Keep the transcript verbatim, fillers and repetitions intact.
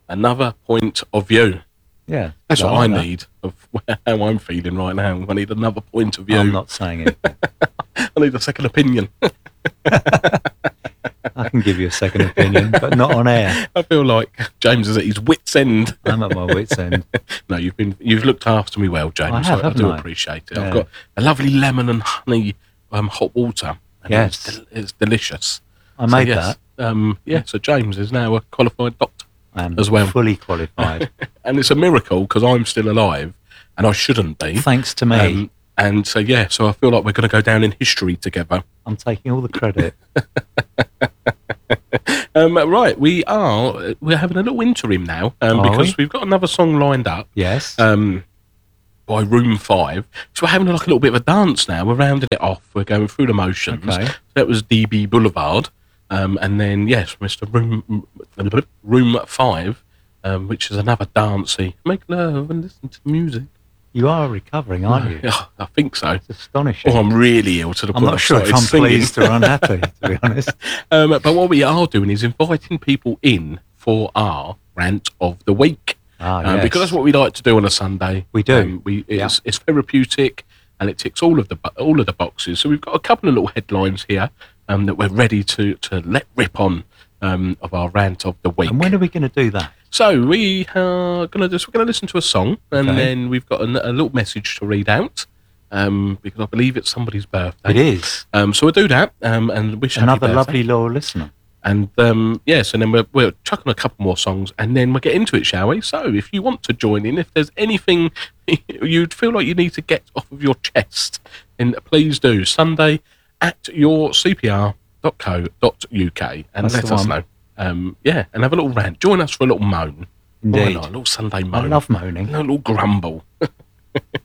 another point of view. Yeah. That's I what like I that. need of how I'm feeling right now. I need another point of view. I'm not saying it. I need a second opinion. I can give you a second opinion, but not on air. I feel like James is at his wit's end. I'm at my wit's end. No, you've been you've looked after me well, James. I have, so I do haven't I? appreciate it. Yeah. I've got a lovely lemon and honey um, hot water. And Yes. it's, del- it's delicious. I made so, yes, that. Um, yeah, so James is now a qualified doctor I'm as well, fully qualified. and it's a miracle because I'm still alive, and I shouldn't be. Thanks to me. Um, and so yeah, so I feel like we're going to go down in history together. I'm taking all the credit. Um, right, we are we're having a little interim now um, Are because we? we've got another song lined up. Yes. Um, by Room Five, so we're having like a little bit of a dance now. We're rounding it off. We're going through the motions. Okay. That was D B Boulevard, um, and then yes, Mister Room Room Five, um, which is another dancey. Make love and listen to music. You are recovering, aren't you? Yeah, I think so. It's astonishing. Oh, I'm really ill to the I'm point not I've sure if started I'm singing. pleased or unhappy, to be honest. Um, but what we are doing is inviting people in for our rant of the week. Ah, Um, yes. Because that's what we like to do on a Sunday. We do. Um, we it's, it's therapeutic and it ticks all of the bo- all of the boxes. So we've got a couple of little headlines here um, that we're ready to to let rip on um, of our rant of the week. And when are we going to do that? So we are gonna just we're gonna listen to a song and Okay. then we've got a, a little message to read out um, because I believe it's somebody's birthday. It is. Um, so we'll do that um, and wish happy Another birthday. lovely loyal listener. And um, yes, and then we're, we're chucking a couple more songs, and then we'll get into it, shall we? So, if you want to join in, if there's anything you'd feel like you need to get off of your chest, then please do. Sunday at your c p r dot co dot u k and That's let the us one. know. Um, yeah, and have a little rant. Join us for a little moan. Why Indeed. not? A little Sunday I moan. love moaning. A little grumble.